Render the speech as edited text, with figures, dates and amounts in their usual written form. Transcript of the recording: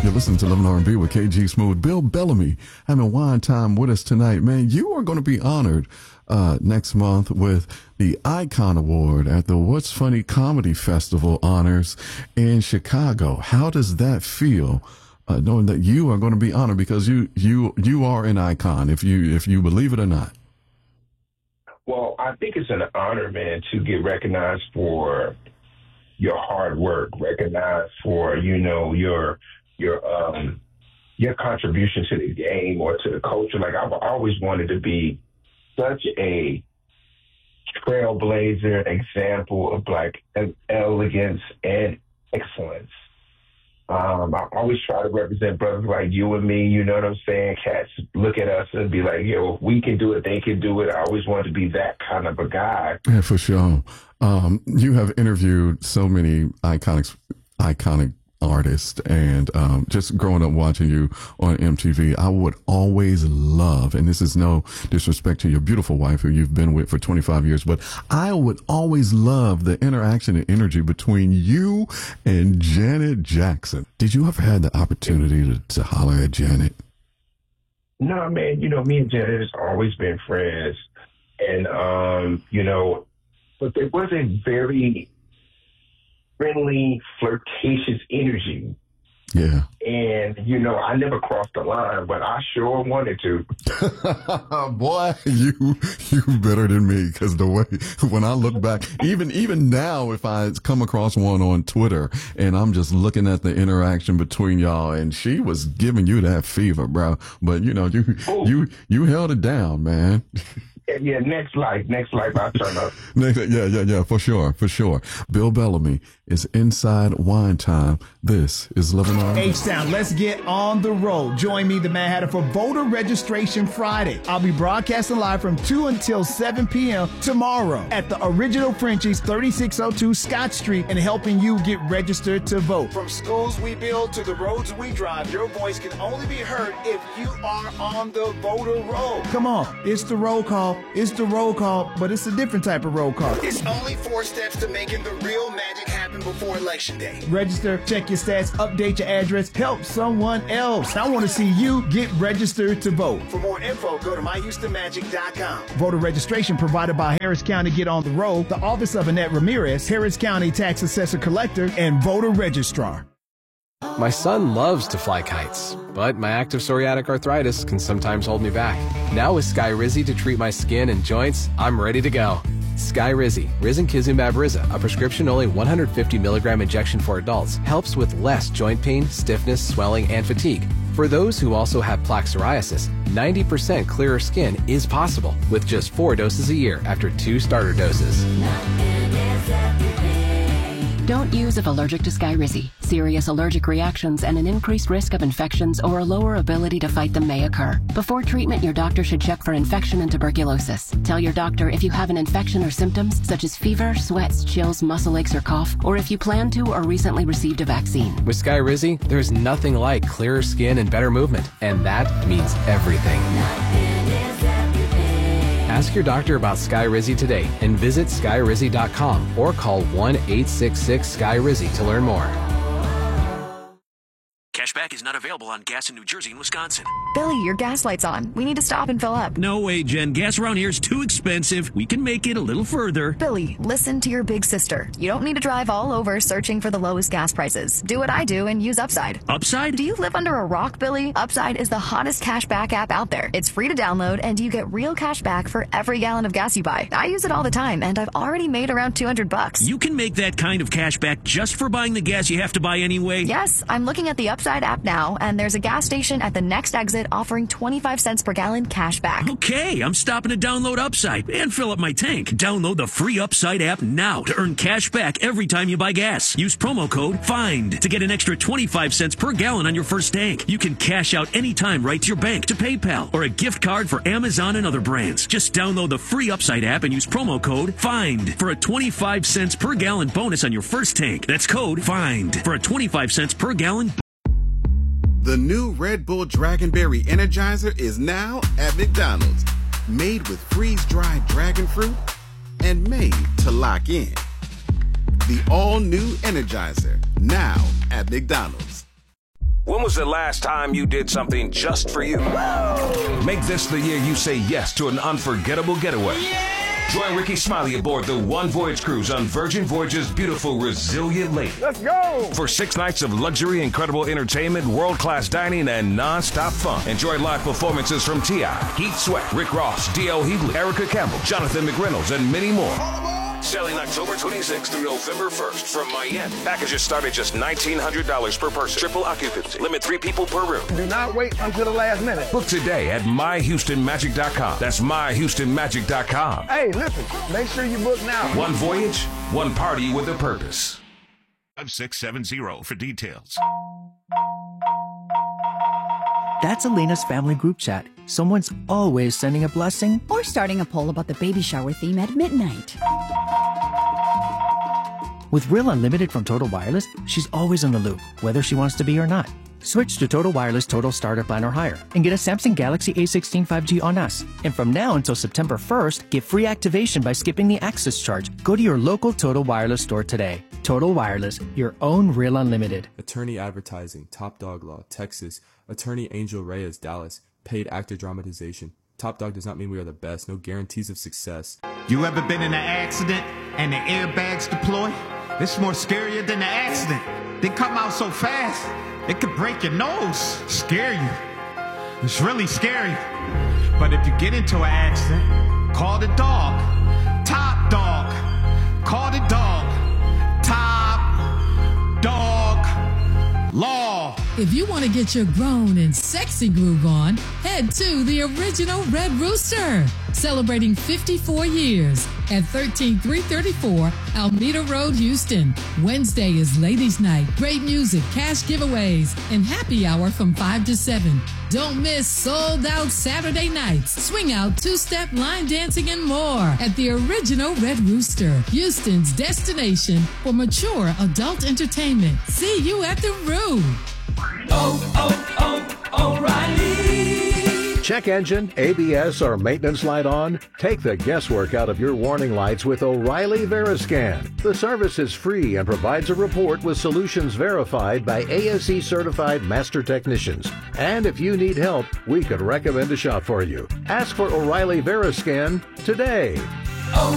You're listening to Love and R&B with KG Smooth. Bill Bellamy having wine time with us tonight. Man, you are going to be honored next month with the Icon Award at the What's Funny Comedy Festival honors in Chicago. How does that feel, knowing that you are going to be honored because you are an icon, if you believe it or not? Well, I think it's an honor, man, to get recognized for your hard work, recognized for, your contribution to the game or to the culture. Like, I've always wanted to be such a trailblazer, example of Black elegance and excellence. I always try to represent brothers like you and me, you know what I'm saying? Cats look at us and be like, yo, if we can do it, they can do it. I always wanted to be that kind of a guy. Yeah, for sure. You have interviewed so many iconic artists, and just growing up watching you on MTV, I would always love, and this is no disrespect to your beautiful wife who you've been with for 25 years, but I would always love the interaction and energy between you and Janet Jackson. Did you ever have the opportunity to holler at Janet? No, man, me and Janet has always been friends, and but there was a very friendly, flirtatious energy. Yeah. And, I never crossed the line, but I sure wanted to. Boy, you better than me, because the way, when I look back, even now, if I come across one on Twitter and I'm just looking at the interaction between y'all, and she was giving you that fever, bro. But, you held it down, man. Yeah, next life, I'll turn up. Yeah, for sure. Bill Bellamy is Inside Wine Time. This is Love and R&B. H-Town, let's get on the road. Join me, the Mad Hatter, for Voter Registration Friday. I'll be broadcasting live from 2 until 7 p.m. tomorrow at the Original Frenchies, 3602 Scott Street, and helping you get registered to vote. From schools we build to the roads we drive, your voice can only be heard if you are on the voter roll. Come on, it's the roll call. It's the roll call, but it's a different type of roll call. It's only 4 steps to making the real magic happen before Election Day. Register, check your stats, update your address, help someone else. I want to see you get registered to vote. For more info, go to myhoustonmagic.com. Voter registration provided by Harris County Get on the Road, the Office of Annette Ramirez, Harris County Tax Assessor Collector, and Voter Registrar. My son loves to fly kites, but my active psoriatic arthritis can sometimes hold me back. Now with Skyrizi to treat my skin and joints, I'm ready to go. Skyrizi, Risankizumab Riza, a prescription-only 150 milligram injection for adults, helps with less joint pain, stiffness, swelling, and fatigue. For those who also have plaque psoriasis, 90% clearer skin is possible with just 4 doses a year after 2 starter doses. Don't use if allergic to Skyrizi. Serious allergic reactions and an increased risk of infections or a lower ability to fight them may occur. Before treatment, your doctor should check for infection and tuberculosis. Tell your doctor if you have an infection or symptoms such as fever, sweats, chills, muscle aches, or cough, or if you plan to or recently received a vaccine. With Skyrizi, there's nothing like clearer skin and better movement, and that means everything. Ask your doctor about Skyrizi today and visit Skyrizi.com or call 1-866-SKY-RIZZI to learn more. Cashback is not available on gas in New Jersey and Wisconsin. Billy, your gas light's on. We need to stop and fill up. No way, Jen. Gas around here is too expensive. We can make it a little further. Billy, listen to your big sister. You don't need to drive all over searching for the lowest gas prices. Do what I do and use Upside. Upside? Do you live under a rock, Billy? Upside is the hottest cashback app out there. It's free to download, and you get real cash back for every gallon of gas you buy. I use it all the time, and I've already made around $200. You can make that kind of cash back just for buying the gas you have to buy anyway? Yes, I'm looking at the Upside app now, and there's a gas station at the next exit offering 25 cents per gallon cash back. Okay, I'm stopping to download Upside and fill up my tank. Download the free Upside app now to earn cash back every time you buy gas. Use promo code FIND to get an extra 25 cents per gallon on your first tank. You can cash out anytime right to your bank, to PayPal, or a gift card for Amazon and other brands. Just download the free Upside app and use promo code FIND for a 25 cents per gallon bonus on your first tank. That's code FIND for a 25 cents per gallon. The new Red Bull Dragonberry Energizer is now at McDonald's. Made with freeze-dried dragon fruit and made to lock in. The all-new Energizer, now at McDonald's. When was the last time you did something just for you? Make this the year you say yes to an unforgettable getaway. Join Ricky Smiley aboard the One Voyage Cruise on Virgin Voyage's beautiful Resilient Lady. Let's go! For 6 nights of luxury, incredible entertainment, world-class dining, and non-stop fun. Enjoy live performances from T.I., Heath Sweat, Rick Ross, D.L. Hughley, Erica Campbell, Jonathan McReynolds, and many more. Sailing October 26th through November 1st from Miami. Packages start at just $1,900 per person. Triple occupancy. Limit 3 people per room. Do not wait until the last minute. Book today at myhoustonmagic.com. That's myhoustonmagic.com. Hey, listen, make sure you book now. One voyage, one party with a purpose. 5670 for details. That's Elena's family group chat. Someone's always sending a blessing or starting a poll about the baby shower theme at midnight. With Real Unlimited from Total Wireless, she's always in the loop, whether she wants to be or not. Switch to Total Wireless Total Starter Plan or higher and get a Samsung Galaxy A16 5G on us. And from now until September 1st, get free activation by skipping the access charge. Go to your local Total Wireless store today. Total Wireless, your own Real Unlimited. Attorney Advertising, Top Dog Law, Texas. Attorney Angel Reyes, Dallas. Paid actor dramatization. Top Dog does not mean we are the best. No guarantees of success. You ever been in an accident and the airbags deploy? It's more scarier than the accident. They come out so fast, it could break your nose. Scare you. It's really scary. But if you get into an accident, call the dog. Top Dog. Call the dog. Top Dog Law. If you want to get your grown and sexy groove on, head to the original Red Rooster, celebrating 54 years at 13334 Alameda Road, Houston. Wednesday is Ladies' Night, great music, cash giveaways, and happy hour from 5 to 7. Don't miss sold-out Saturday nights, swing out, two-step line dancing, and more at the original Red Rooster, Houston's destination for mature adult entertainment. See you at the Roo. O'Reilly. Check engine, ABS, or maintenance light on? Take the guesswork out of your warning lights with O'Reilly Veriscan. The service is free and provides a report with solutions verified by ASE certified master technicians. And if you need help, we could recommend a shop for you. Ask for O'Reilly Veriscan today.